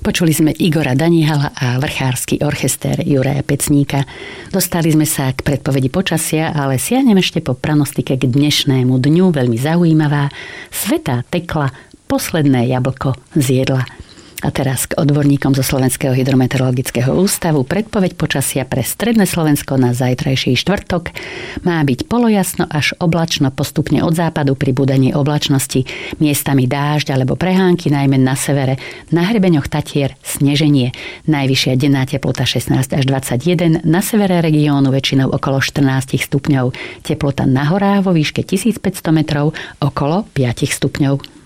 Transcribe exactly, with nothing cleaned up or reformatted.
Počuli sme Igora Daniela a vrchársky orchester Juraja Pecníka. Dostali sme sa k predpovedi počasia, ale siahnem ešte po pranostike k dnešnému dňu, veľmi zaujímavá. Svätá Tekla posledné jablko zjedla. A teraz k odborníkom zo Slovenského hydrometeorologického ústavu. Predpoveď počasia pre stredné Slovensko na zajtrajší štvrtok má byť polojasno až oblačno, postupne od západu pribúdanie oblačnosti, miestami dážď alebo prehánky, najmä na severe, na hrebeňoch Tatier sneženie. Najvyššia denná teplota šestnásť až dvadsaťjeden, na severe regiónu väčšinou okolo štrnásť stupňov. Teplota na horách vo výške tisícpäťsto metrov okolo päť stupňov.